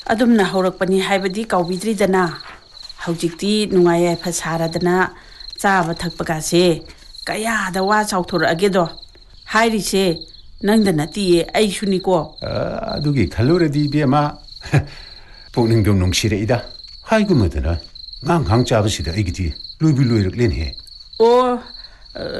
ꯑꯗꯨꯝꯅ ꯍꯧꯔꯛꯄꯅꯤ ꯍꯥꯏꯕꯗꯤ ꯀꯥꯎꯕꯤꯗ꯭ꯔꯤꯗꯅ ꯍꯧꯖꯤꯛꯇꯤ ꯅꯨꯡꯉꯥꯏ ꯌꯥꯏꯐ ꯁꯥꯔꯗꯅ ꯆꯥꯕ ꯊꯛꯄꯒꯥꯁꯦ ꯀꯌꯥꯗ ꯋꯥ ꯆꯥꯎꯊꯣꯔꯛꯑꯒꯦꯗꯣ ꯍꯥꯏꯔꯤꯁꯦ ꯅꯪꯗ ꯅꯠꯇꯤꯌꯦ ꯑꯩꯁꯨꯅꯤꯀꯣ ꯑꯗꯨꯒꯤ ꯈꯜꯂꯨꯔꯗꯤ ꯏꯕꯦꯝꯃ ꯄꯨꯛꯅꯤꯡꯗꯨꯝ ꯅꯨꯡꯁꯤꯔꯛꯏꯗ ꯍꯥꯏꯒꯨꯝꯃꯗꯅ ꯉꯥꯡ ꯆꯥꯕꯁꯤꯗ ꯑꯩꯒꯤꯗꯤ ꯂꯣꯏꯕꯨ ꯂꯣꯏꯔꯛꯂꯦꯅꯦꯍꯦ ꯑꯣ